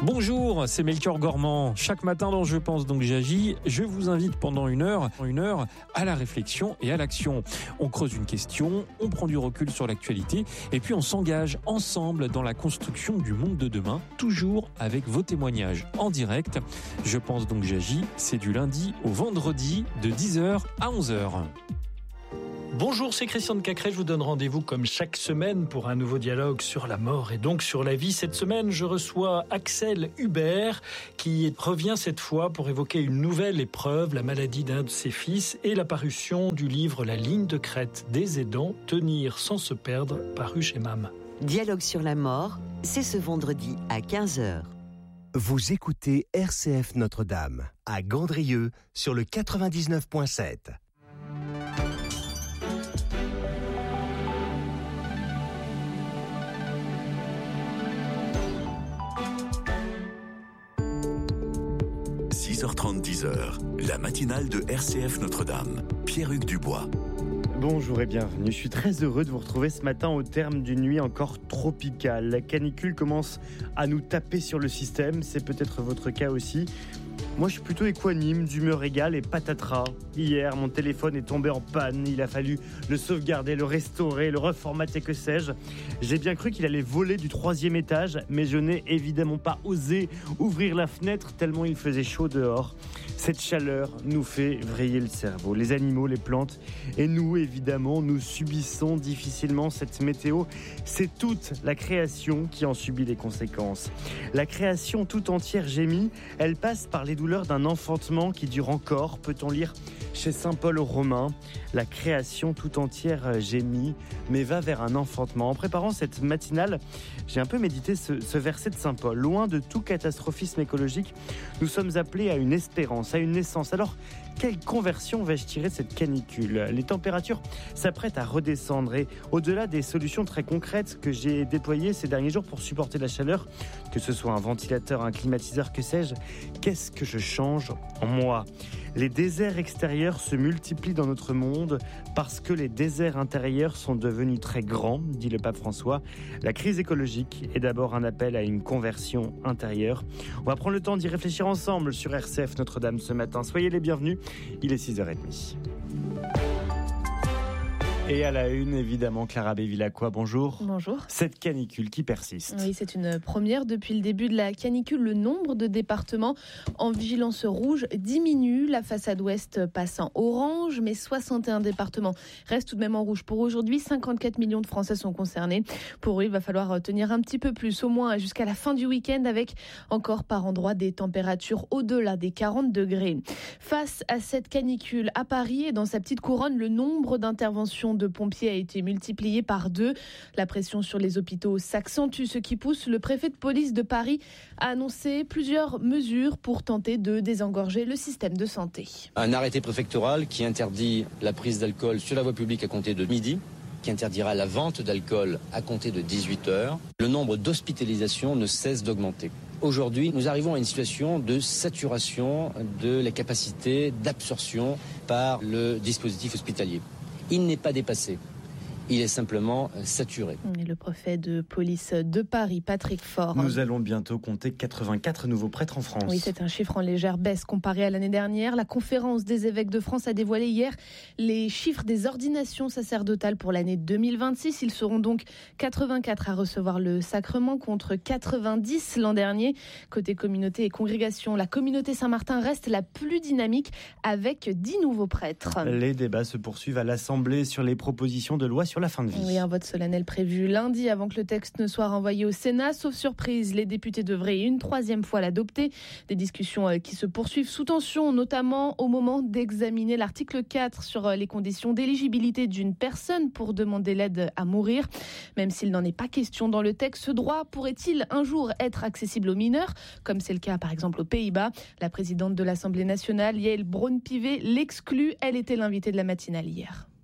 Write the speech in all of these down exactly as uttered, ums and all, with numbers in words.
Bonjour, c'est Melchior Gormand. Chaque matin dans Je pense donc j'agis, je vous invite pendant une heure, une heure à la réflexion et à l'action. On creuse une question, on prend du recul sur l'actualité et puis on s'engage ensemble dans la construction du monde de demain, toujours avec vos témoignages en direct. Je pense donc j'agis, c'est du lundi au vendredi de dix heures à onze heures. Bonjour, c'est Christian de Cacré. Je vous donne rendez-vous comme chaque semaine pour un nouveau dialogue sur la mort et donc sur la vie. Cette semaine, je reçois Axel Hubert qui revient cette fois pour évoquer une nouvelle épreuve, la maladie d'un de ses fils et la parution du livre La ligne de crête des aidants, tenir sans se perdre, paru chez M A M. Dialogue sur la mort, c'est ce vendredi à quinze heures. Vous écoutez R C F Notre-Dame à Gandrieux sur le quatre-vingt-dix-neuf virgule sept. six heures trente, dix heures, la matinale de R C F Notre-Dame. Pierre-Hugues Dubois. Bonjour et bienvenue. Je suis très heureux de vous retrouver ce matin au terme d'une nuit encore tropicale. La canicule commence à nous taper sur le système, c'est peut-être votre cas aussi. Moi, je suis plutôt équanime, d'humeur égale et patatras. Hier, mon téléphone est tombé en panne. Il a fallu le sauvegarder, le restaurer, le reformater, que sais-je. J'ai bien cru qu'il allait voler du troisième étage, mais je n'ai évidemment pas osé ouvrir la fenêtre tellement il faisait chaud dehors. Cette chaleur nous fait vriller le cerveau. Les animaux, les plantes et nous, évidemment, nous subissons difficilement cette météo. C'est toute la création qui en subit les conséquences. La création tout entière gémit. Elle passe par les douleurs d'un enfantement qui dure encore, peut-on lire chez saint Paul aux Romains. La création tout entière gémit, mais va vers un enfantement. En préparant cette matinale, j'ai un peu médité ce, ce verset de saint Paul. Loin de tout catastrophisme écologique, nous sommes appelés à une espérance, à une naissance. Alors, quelle conversion vais-je tirer de cette canicule ? Les températures s'apprêtent à redescendre et au-delà des solutions très concrètes que j'ai déployées ces derniers jours pour supporter la chaleur, que ce soit un ventilateur, un climatiseur, que sais-je, qu'est-ce que je change en moi ? Les déserts extérieurs se multiplient dans notre monde parce que les déserts intérieurs sont devenus très grands, dit le pape François. La crise écologique est d'abord un appel à une conversion intérieure. On va prendre le temps d'y réfléchir ensemble sur R C F Notre-Dame ce matin. Soyez les bienvenus, il est six heures trente. Et à la une, évidemment, Clara Bévilacqua, bonjour. Bonjour. Cette canicule qui persiste. Oui, c'est une première. Depuis le début de la canicule, le nombre de départements en vigilance rouge diminue. La façade ouest passe en orange, mais soixante et un départements restent tout de même en rouge. Pour aujourd'hui, cinquante-quatre millions de Français sont concernés. Pour eux, il va falloir tenir un petit peu plus, au moins jusqu'à la fin du week-end, avec encore par endroits des températures au-delà des quarante degrés. Face à cette canicule, à Paris et dans sa petite couronne, le nombre d'interventions de pompiers a été multiplié par deux. La pression sur les hôpitaux s'accentue, ce qui pousse le préfet de police de Paris à annoncer plusieurs mesures pour tenter de désengorger le système de santé. Un arrêté préfectoral qui interdit la prise d'alcool sur la voie publique à compter de midi, qui interdira la vente d'alcool à compter de dix-huit heures. Le nombre d'hospitalisations ne cesse d'augmenter. Aujourd'hui, nous arrivons à une situation de saturation de la capacité d'absorption par le dispositif hospitalier. Il n'est pas dépassé. Il est simplement saturé. Et le préfet de police de Paris, Patrick Faure. Nous allons bientôt compter quatre-vingt-quatre nouveaux prêtres en France. Oui, c'est un chiffre en légère baisse comparé à l'année dernière. La conférence des évêques de France a dévoilé hier les chiffres des ordinations sacerdotales pour l'année deux mille vingt-six. Ils seront donc quatre-vingt-quatre à recevoir le sacrement contre quatre-vingt-dix l'an dernier. Côté communauté et congrégation, la communauté Saint-Martin reste la plus dynamique avec dix nouveaux prêtres. Les débats se poursuivent à l'Assemblée sur les propositions de loi sur la fin de vie. Oui, un vote solennel prévu lundi avant que le texte ne soit renvoyé au Sénat. Sauf surprise, les députés devraient une troisième fois l'adopter. Des discussions qui se poursuivent sous tension, notamment au moment d'examiner l'article quatre sur les conditions d'éligibilité d'une personne pour demander l'aide à mourir. Même s'il n'en est pas question dans le texte, ce droit pourrait-il un jour être accessible aux mineurs, comme c'est le cas par exemple aux Pays-Bas? La présidente de l'Assemblée nationale, Yael Braun-Pivet, l'exclut. Elle était l'invitée de la matinale hier.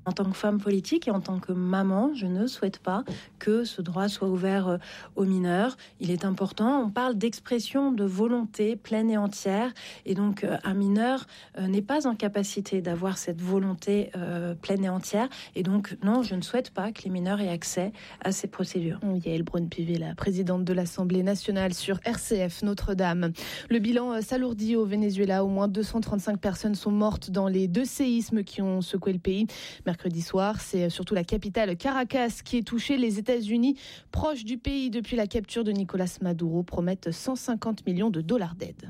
En tant que femme politique et en tant que maman, je ne souhaite pas que ce droit soit ouvert aux mineurs. Il est important, on parle d'expression de volonté pleine et entière. Et donc, un mineur n'est pas en capacité d'avoir cette volonté euh, pleine et entière. Et donc, non, je ne souhaite pas que les mineurs aient accès à ces procédures. Yael Braun-Pivet, la présidente de l'Assemblée nationale sur R C F Notre-Dame. Le bilan s'alourdit au Venezuela. Au moins deux cent trente-cinq personnes sont mortes dans les deux séismes qui ont secoué le pays. Mercredi soir, c'est surtout la capitale Caracas qui est touchée. Les États-Unis, proches du pays depuis la capture de Nicolas Maduro, promettent cent cinquante millions de dollars d'aide.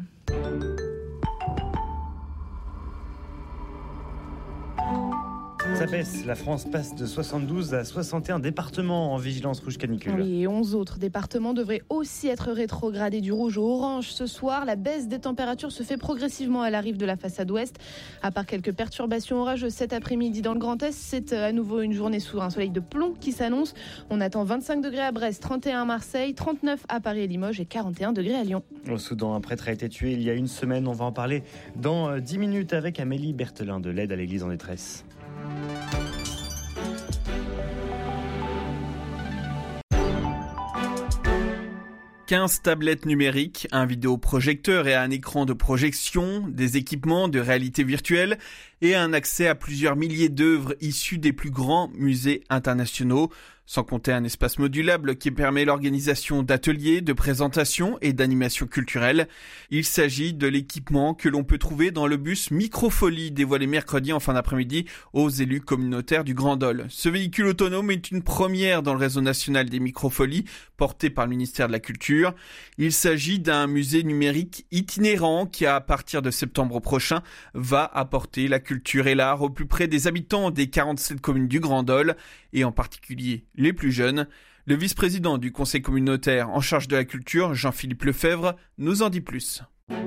Ça baisse, la France passe de soixante-douze à soixante et un départements en vigilance rouge canicule. Oui, et onze autres départements devraient aussi être rétrogradés du rouge au orange ce soir. La baisse des températures se fait progressivement à la rive de la façade ouest. À part quelques perturbations orageuses cet après-midi dans le Grand Est, c'est à nouveau une journée sous un soleil de plomb qui s'annonce. On attend vingt-cinq degrés à Brest, trente et un à Marseille, trente-neuf à Paris et Limoges et quarante et un degrés à Lyon. Au Soudan, un prêtre a été tué il y a une semaine. On va en parler dans dix minutes avec Amélie Berthelin de l'aide à l'église en détresse. quinze tablettes numériques, un vidéoprojecteur et un écran de projection, des équipements de réalité virtuelle et un accès à plusieurs milliers d'œuvres issues des plus grands musées internationaux, sans compter un espace modulable qui permet l'organisation d'ateliers, de présentations et d'animations culturelles. Il s'agit de l'équipement que l'on peut trouver dans le bus Microfolie dévoilé mercredi en fin d'après-midi aux élus communautaires du Grand Dole. Ce véhicule autonome est une première dans le réseau national des Microfolies porté par le ministère de la Culture. Il s'agit d'un musée numérique itinérant qui, à partir de septembre prochain, va apporter la culture et l'art au plus près des habitants des quarante-sept communes du Grand Dole et en particulier les plus jeunes. Le vice-président du conseil communautaire en charge de la culture, Jean-Philippe Lefebvre, nous en dit plus.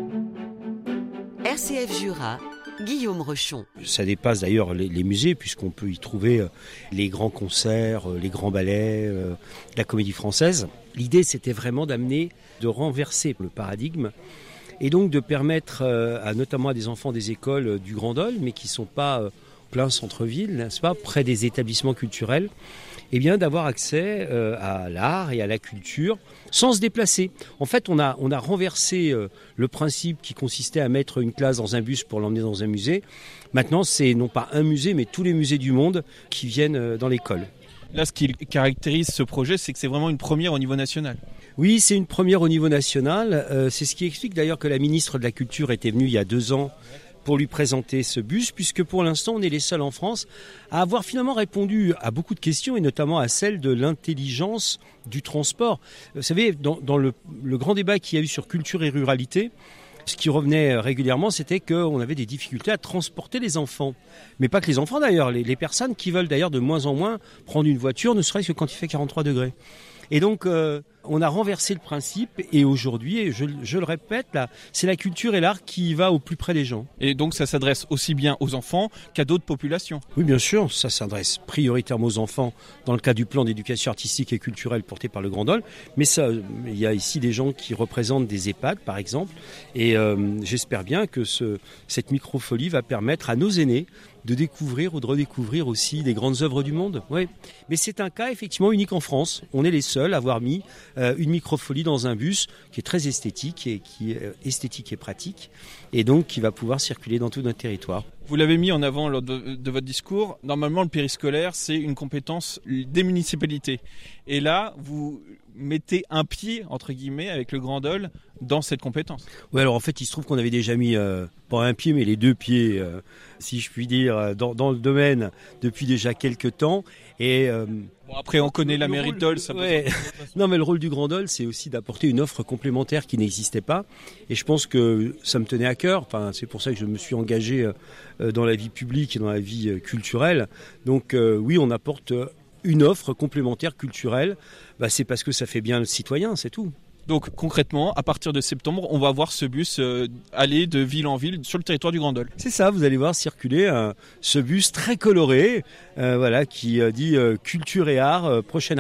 R C F Jura, Guillaume Rochon. Ça dépasse d'ailleurs les, les musées puisqu'on peut y trouver les grands concerts, les grands ballets, la comédie française. L'idée, c'était vraiment d'amener, de renverser le paradigme et donc de permettre à, notamment à des enfants des écoles du Grand Dole, mais qui ne sont pas plein centre-ville, n'est-ce pas, près des établissements culturels, eh bien d'avoir accès euh, à l'art et à la culture sans se déplacer. En fait, on a, on a renversé euh, le principe qui consistait à mettre une classe dans un bus pour l'emmener dans un musée. Maintenant, c'est non pas un musée, mais tous les musées du monde qui viennent euh, dans l'école. Là, ce qui caractérise ce projet, c'est que c'est vraiment une première au niveau national. Oui, c'est une première au niveau national. Euh, c'est ce qui explique d'ailleurs que la ministre de la Culture était venue il y a deux ans pour lui présenter ce bus, puisque pour l'instant, on est les seuls en France à avoir finalement répondu à beaucoup de questions, et notamment à celle de l'intelligence du transport. Vous savez, dans, dans le, le grand débat qu'il y a eu sur culture et ruralité, ce qui revenait régulièrement, c'était qu'on avait des difficultés à transporter les enfants. Mais pas que les enfants d'ailleurs, les, les personnes qui veulent d'ailleurs de moins en moins prendre une voiture, ne serait-ce que quand il fait quarante-trois degrés. Et donc, euh, on a renversé le principe et aujourd'hui, et je, je le répète, là, c'est la culture et l'art qui va au plus près des gens. Et donc, ça s'adresse aussi bien aux enfants qu'à d'autres populations. Oui, bien sûr, ça s'adresse prioritairement aux enfants dans le cadre du plan d'éducation artistique et culturelle porté par le Grand Dole. Mais ça, il y a ici des gens qui représentent des EHPAD, par exemple. Et euh, j'espère bien que ce, cette microfolie va permettre à nos aînés de découvrir ou de redécouvrir aussi des grandes œuvres du monde. Oui. Mais c'est un cas effectivement unique en France. On est les seuls à avoir mis euh, une microfolie dans un bus qui est très esthétique et qui est euh, esthétique et pratique, et donc qui va pouvoir circuler dans tout notre territoire. Vous l'avez mis en avant lors de, de votre discours. Normalement, le périscolaire, c'est une compétence des municipalités. Et là, vous mettez un pied, entre guillemets, avec le Grand Dole, dans cette compétence. Oui, alors en fait, il se trouve qu'on avait déjà mis, euh, pas un pied, mais les deux pieds, euh, si je puis dire, dans, dans le domaine depuis déjà quelques temps. Et euh, bon, après, on connaît la mairie de Dole. Ça ouais. Non, mais le rôle du Grand Dole, c'est aussi d'apporter une offre complémentaire qui n'existait pas. Et je pense que ça me tenait à cœur. Enfin, c'est pour ça que je me suis engagé euh, dans la vie publique et dans la vie euh, culturelle. Donc euh, oui, on apporte une offre complémentaire culturelle. Bah, c'est parce que ça fait bien le citoyen, c'est tout. Donc concrètement, à partir de septembre, on va voir ce bus euh, aller de ville en ville sur le territoire du Grand Dole. C'est ça, vous allez voir circuler euh, ce bus très coloré, euh, voilà, qui euh, dit euh, culture et art, euh, prochain arrêt.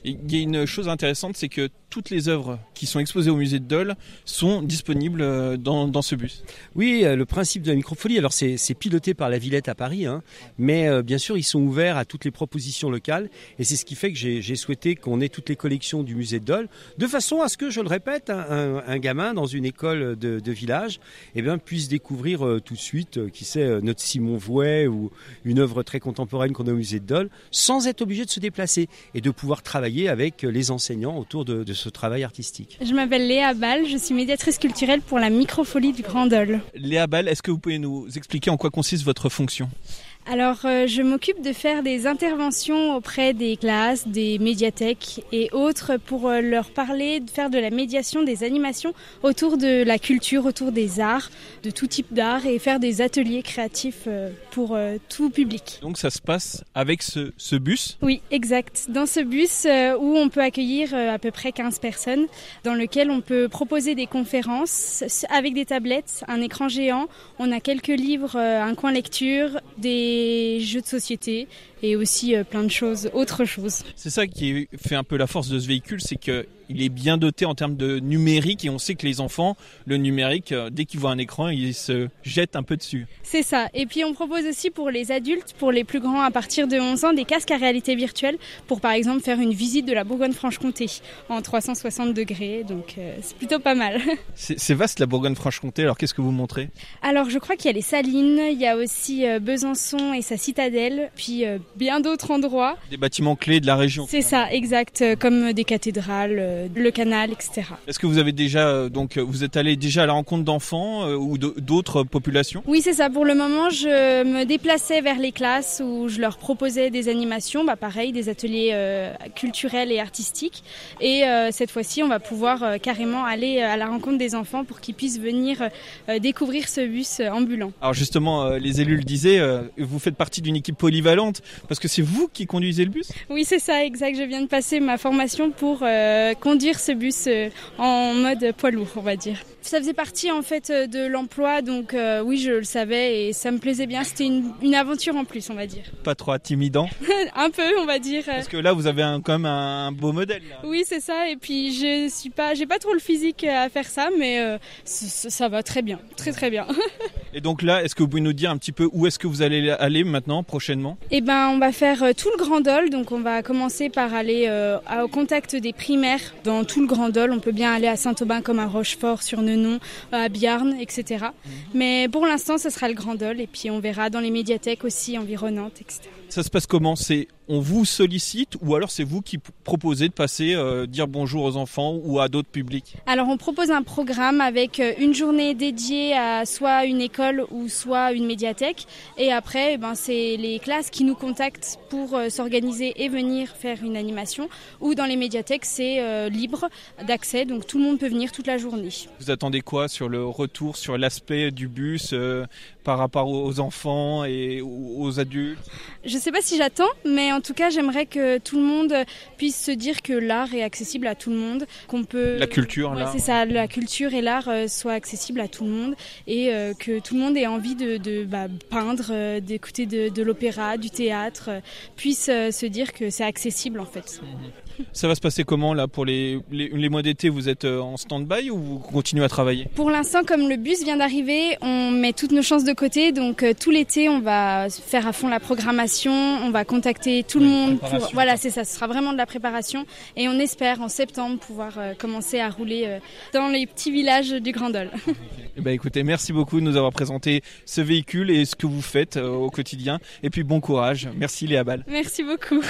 Et il y a une chose intéressante, c'est que toutes les œuvres qui sont exposées au musée de Dole sont disponibles dans, dans ce bus. Oui, le principe de la microfolie, alors c'est, c'est piloté par la Villette à Paris, hein, mais euh, bien sûr ils sont ouverts à toutes les propositions locales et c'est ce qui fait que j'ai, j'ai souhaité qu'on ait toutes les collections du musée de Dole, de façon à ce que, je le répète, un, un, un gamin dans une école de, de village eh bien, puisse découvrir euh, tout de suite, euh, qui sait, euh, notre Simon Vouet ou une œuvre très contemporaine qu'on a au musée de Dole, sans être obligé de se déplacer et de pouvoir travailler avec les enseignants autour de, de ce travail artistique. Je m'appelle Léa Ball, je suis médiatrice culturelle pour la microfolie du Grand Dole. Léa Ball, est-ce que vous pouvez nous expliquer en quoi consiste votre fonction ? Alors, euh, je m'occupe de faire des interventions auprès des classes, des médiathèques et autres pour euh, leur parler, de faire de la médiation, des animations autour de la culture, autour des arts, de tout type d'art et faire des ateliers créatifs euh, pour euh, tout public. Donc ça se passe avec ce, ce bus ? Oui, exact. Dans ce bus euh, où on peut accueillir euh, à peu près quinze personnes, dans lequel on peut proposer des conférences avec des tablettes, un écran géant, on a quelques livres, euh, un coin lecture, des des jeux de société et aussi euh, plein de choses, autres choses. C'est ça qui fait un peu la force de ce véhicule, c'est qu'il est bien doté en termes de numérique et on sait que les enfants, le numérique, dès qu'ils voient un écran, ils se jettent un peu dessus. C'est ça. Et puis on propose aussi pour les adultes, pour les plus grands à partir de onze ans, des casques à réalité virtuelle pour par exemple faire une visite de la Bourgogne-Franche-Comté en trois cent soixante degrés. Donc euh, c'est plutôt pas mal. C'est, c'est vaste la Bourgogne-Franche-Comté, alors qu'est-ce que vous montrez ? Alors je crois qu'il y a les Salines, il y a aussi euh, Besançon et sa citadelle, puis euh, bien d'autres endroits. Des bâtiments clés de la région. C'est ça, exact, euh, comme des cathédrales, euh, le canal, et cetera. Est-ce que vous avez déjà, euh, donc, vous êtes allé déjà à la rencontre d'enfants euh, ou de, d'autres populations ? Oui, c'est ça. Pour le moment, je me déplaçais vers les classes où je leur proposais des animations, bah pareil, des ateliers euh, culturels et artistiques. Et euh, cette fois-ci, on va pouvoir euh, carrément aller à la rencontre des enfants pour qu'ils puissent venir euh, découvrir ce bus euh, ambulant. Alors justement, euh, les élus le disaient, euh, vous faites partie d'une équipe polyvalente parce que c'est vous qui conduisez le bus ? Oui, c'est ça, exact. Je viens de passer ma formation pour euh, conduire ce bus euh, en mode poids lourd, on va dire. Ça faisait partie en fait de l'emploi, donc euh, oui, je le savais et ça me plaisait bien. C'était une, une aventure en plus, on va dire. Pas trop intimidant ? Un peu, on va dire. Parce que là, vous avez un, quand même un beau modèle. Là. Oui, c'est ça. Et puis, je suis pas, j'ai pas trop le physique à faire ça, mais euh, ça, ça va très bien, très très bien. Et donc là, est-ce que vous pouvez nous dire un petit peu où est-ce que vous allez aller maintenant, prochainement ? Eh ben, on va faire euh, tout le Grand Dole. Donc, on va commencer par aller euh, au contact des primaires dans tout le Grand Dole. On peut bien aller à Saint-Aubin comme à Rochefort, sur Nenon, à Biarn, et cetera. Mmh. Mais pour l'instant, ce sera le Grand Dole. Et puis, on verra dans les médiathèques aussi environnantes, et cetera. Ça se passe comment ? C'est on vous sollicite ou alors c'est vous qui proposez de passer, euh, dire bonjour aux enfants ou à d'autres publics ? Alors on propose un programme avec une journée dédiée à soit une école ou soit une médiathèque. Et après, eh ben, c'est les classes qui nous contactent pour euh, s'organiser et venir faire une animation. Ou dans les médiathèques, c'est euh, libre d'accès, donc tout le monde peut venir toute la journée. Vous attendez quoi sur le retour, sur l'aspect du bus euh, par rapport aux enfants et aux adultes ? Je ne sais pas si j'attends, mais en tout cas, j'aimerais que tout le monde puisse se dire que l'art est accessible à tout le monde, qu'on peut... La culture, ouais, l'art. C'est ça, la culture et l'art euh, soient accessibles à tout le monde et euh, que tout le monde ait envie de, de bah, peindre, euh, d'écouter de, de l'opéra, du théâtre, euh, puisse euh, se dire que c'est accessible en fait. Ça va se passer comment là pour les, les, les mois d'été ? Vous êtes en stand-by ou vous continuez à travailler ? Pour l'instant, comme le bus vient d'arriver, on met toutes nos chances de côté. Donc euh, tout l'été, on va faire à fond la programmation, on va contacter tout le oui, monde. Pour... Voilà, c'est ça, ce sera vraiment de la préparation. Et on espère en septembre pouvoir euh, commencer à rouler euh, dans les petits villages du Grand Dole. Eh ben, écoutez, merci beaucoup de nous avoir présenté ce véhicule et ce que vous faites euh, au quotidien. Et puis bon courage. Merci Léa Ball. Merci beaucoup.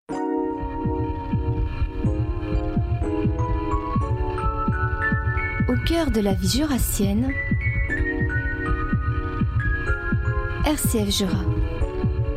Au cœur de la vie jurassienne, R C F Jura.